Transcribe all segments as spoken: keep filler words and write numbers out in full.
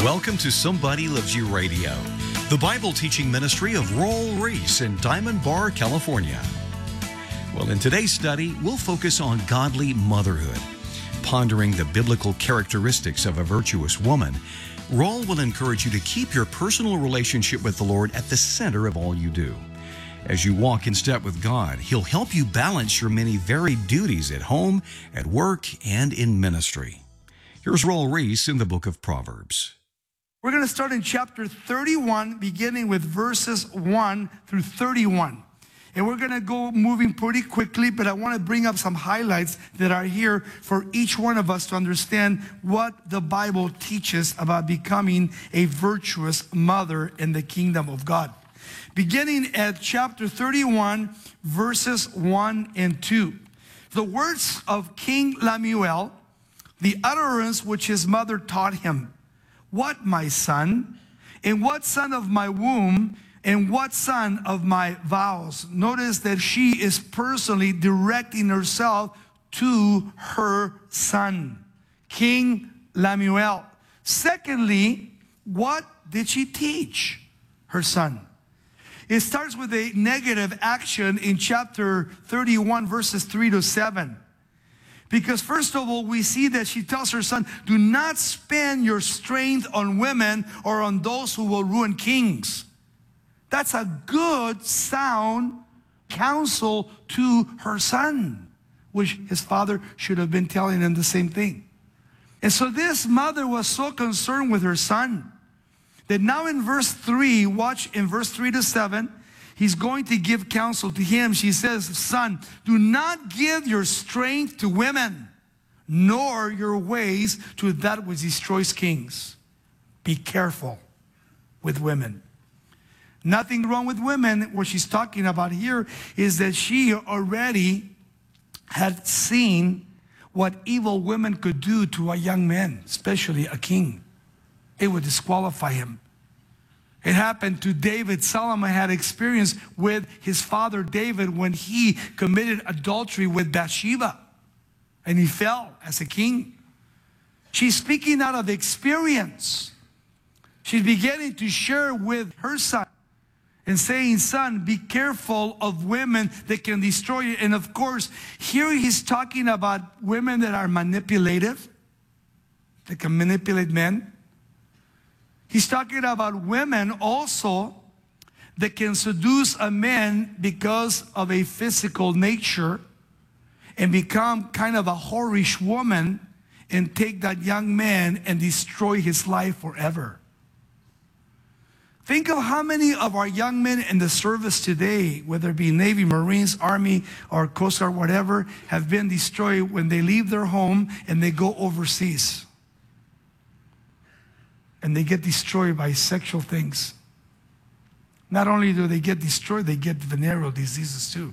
Welcome to Somebody Loves You Radio, the Bible teaching ministry of Raul Ries in Diamond Bar, California. Well, in today's study, we'll focus on godly motherhood. Pondering the biblical characteristics of a virtuous woman, Raul will encourage you to keep your personal relationship with the Lord at the center of all you do. As you walk in step with God, He'll help you balance your many varied duties at home, at work, and in ministry. Here's Raul Ries in the book of Proverbs. We're going to start in chapter thirty-one, beginning with verses one through thirty-one. And we're going to go moving pretty quickly, but I want to bring up some highlights that are here for each one of us to understand what the Bible teaches about becoming a virtuous mother in the kingdom of God. Beginning at chapter thirty-one, verses one and two. The words of King Lemuel, the utterance which his mother taught him. What, my son? And what son of my womb? And what son of my vows? Notice that she is personally directing herself to her son, King Lemuel. Secondly, what did she teach her son? It starts with a negative action in chapter thirty-one, verses three to seven. Because first of all, we see that she tells her son, do not spend your strength on women or on those who will ruin kings. That's a good, sound counsel to her son, which his father should have been telling him the same thing. And so this mother was so concerned with her son that now in verse three, watch in verse three to seven, he's going to give counsel to him. She says, son, do not give your strength to women, nor your ways to that which destroys kings. Be careful with women. Nothing wrong with women. What she's talking about here is that she already had seen what evil women could do to a young man, especially a king. It would disqualify him. It happened to David. Solomon had experience with his father David when he committed adultery with Bathsheba. And he fell as a king. She's speaking out of experience. She's beginning to share with her son and saying, son, be careful of women that can destroy you. And of course, here he's talking about women that are manipulative, that can manipulate men. He's talking about women also that can seduce a man because of a physical nature and become kind of a whorish woman and take that young man and destroy his life forever. Think of how many of our young men in the service today, whether it be Navy, Marines, Army, or Coast Guard, whatever, have been destroyed when they leave their home and they go overseas. And they get destroyed by sexual things. Not only do they get destroyed, they get venereal diseases too.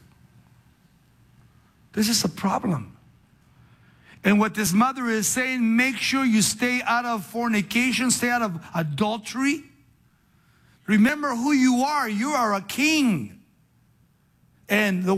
This is a problem. And what this mother is saying, make sure you stay out of fornication, stay out of adultery. Remember who you are. You are a king. And the